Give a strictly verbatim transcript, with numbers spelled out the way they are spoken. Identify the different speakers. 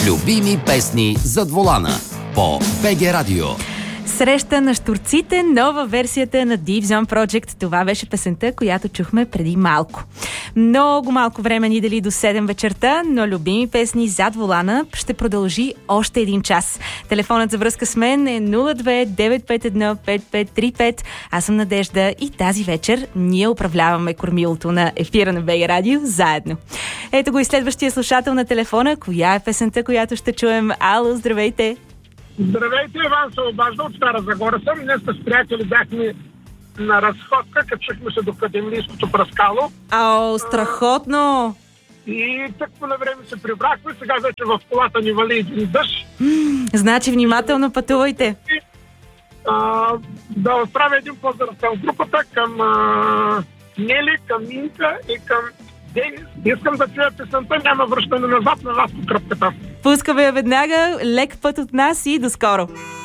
Speaker 1: Любими песни зад волана по БГ Радио.
Speaker 2: Среща на щурците, нова версията на Deep Zone Project. Това беше песента, която чухме преди малко. Много малко време ни дали до седем вечерта, но любими песни зад волана ще продължи още един час. Телефонът за връзка с мен е нула две девет пет едно пет пет три пет. Аз съм Надежда и тази вечер ние управляваме кормилото на ефира на БГ Радио заедно. Ето го и следващия слушател на телефона. Коя е песента, която ще чуем? Ало, здравейте!
Speaker 3: Здравейте, Иван се обажда от Стара Загора съм. Днес с приятели бяхме на разходка, качихме се до Кадемлийското пръскало.
Speaker 2: Ао, страхотно!
Speaker 3: И тъкмо на време се прибрахме, сега вече в колата ни вали един дъжд.
Speaker 2: Значи внимателно пътувайте.
Speaker 3: И, а, да отправя един поздрав към групата, към а, Нели, към Минка и към Денис. Искам да чуя песента "Няма връщане назад" на вас по кръпката.
Speaker 2: Пускаме я веднага, лек път от нас и до скоро!